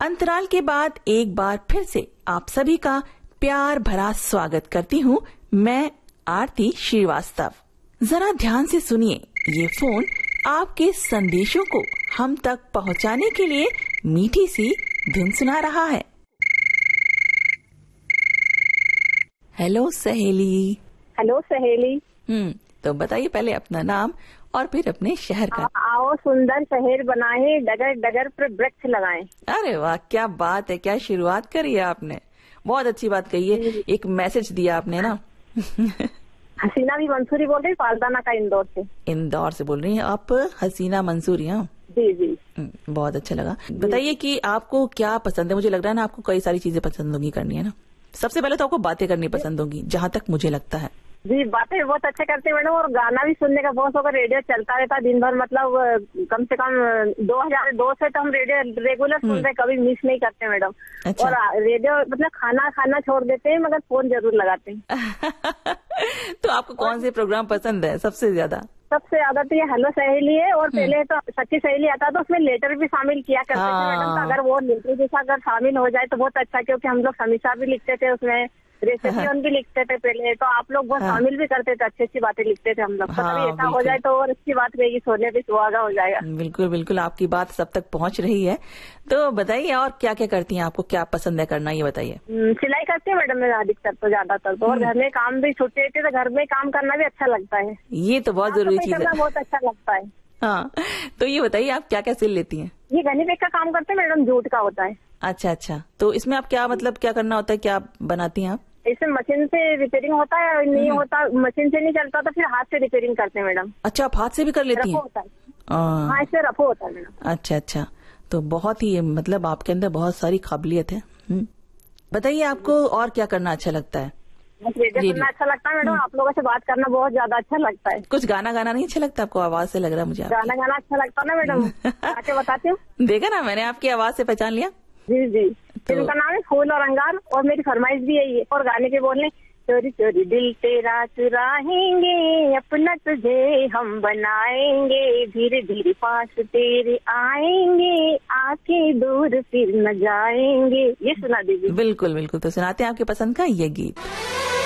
अंतराल के बाद एक बार फिर से आप सभी का प्यार भरा स्वागत करती हूँ मैं आरती श्रीवास्तव। जरा ध्यान से सुनिए, ये फोन आपके संदेशों को हम तक पहुँचाने के लिए मीठी सी धुन सुना रहा है। हेलो सहेली। हेलो सहेली। तो बताइए पहले अपना नाम और फिर अपने शहर का। आओ सुंदर शहर बनाए, डगर डगर पर वृक्ष लगाएं। अरे वाह, क्या बात है, क्या शुरुआत करी है आपने, बहुत अच्छी बात कही है। एक मैसेज दिया आपने ना। हसीना भी मंसूरी बोल रही, पालदाना का इंदौर से। इंदौर से बोल रही हैं आप हसीना मंसूरी? हाँ जी जी। बहुत अच्छा लगा। बताइए कि आपको क्या पसंद है। मुझे लग रहा है ना आपको कई सारी चीजें पसंद होंगी करनी, है ना? सबसे पहले तो आपको बातें करनी पसंद होगी, जहाँ तक मुझे लगता है। जी, बातें बहुत अच्छा करते हैं मैडम, और गाना भी सुनने का बहुत शौक है। रेडियो चलता रहता दिन भर, मतलब कम से कम 2002 से तो हम रेडियो रेगुलर सुन रहे, कभी मिस नहीं करते मैडम। अच्छा। और रेडियो मतलब खाना छोड़ देते हैं, मगर फोन जरूर लगाते हैं। तो आपको कौन से प्रोग्राम पसंद है सबसे ज्यादा? सबसे ज्यादा तो ये हेलो सहेली है, और पहले तो सच्ची सहेली आता तो उसमें लेटर भी शामिल किया करते थे मैडम। तो अगर वो लेटर जैसा अगर शामिल हो जाए तो बहुत अच्छा, क्योंकि हम लोग समीक्षा भी लिखते थे उसमें, रेसिपी भी लिखते थे पहले। तो आप लोग बहुत शामिल भी करते थे, अच्छी अच्छी बातें लिखते थे हम लोग। तो कभी ऐसा हो जाए तो और अच्छी बात रहेगी, सोने भी सुहागा हो जाएगा। बिल्कुल बिल्कुल, आपकी बात सब तक पहुंच रही है। तो बताइए और क्या क्या करती हैं, आपको क्या पसंद है करना, ये बताइए। सिलाई करती है मैडम मैं अधिकतर तो, ज्यादातर तो। और घर में काम भी छुट्टी रहती है तो घर में काम करना भी अच्छा लगता है। ये तो बहुत जरूरी चीज है, बहुत अच्छा लगता है। हाँ, तो ये बताइए आप क्या क्या सिल लेती हैं? ये गनी बैग का काम करते हैं मैडम, जूट का होता है। अच्छा अच्छा, तो इसमें आप क्या मतलब क्या करना होता है, क्या बनाती हैं आप? इसमें मशीन से रिपेयरिंग होता है, नहीं होता मशीन से नहीं चलता तो फिर हाथ से रिपेयरिंग करते हैं मैडम। अच्छा, आप हाथ से भी कर लेती हैं? होता है। हाँ, इससे रफो होता है मैडम। अच्छा अच्छा, तो बहुत ही मतलब आपके अंदर बहुत सारी काबिलियत है। बताइए आपको और क्या करना अच्छा लगता है? रेडियो सुनना अच्छा लगता है मैडम, आप लोगों से बात करना बहुत ज्यादा अच्छा लगता है। कुछ गाना नहीं अच्छा लगता आपको? आवाज से लग रहा है मुझे गाना अच्छा लगता है ना मैडम। आके बताती हूँ। देखा ना, मैंने आपकी आवाज से पहचान लिया। जी जी। फिल्म का नाम है फूल और अंगार, और मेरी फरमाइश भी यही है। और गाने के बोलने, चोरी चोरी दिल तेरा चुराएंगे, अपना तुझे हम बनाएंगे, धीरे धीरे पास तेरे आएंगे, आके दूर फिर न जाएंगे। ये सुना दीजिए। बिल्कुल बिल्कुल, तो सुनाते हैं आपके पसंद का ये गीत।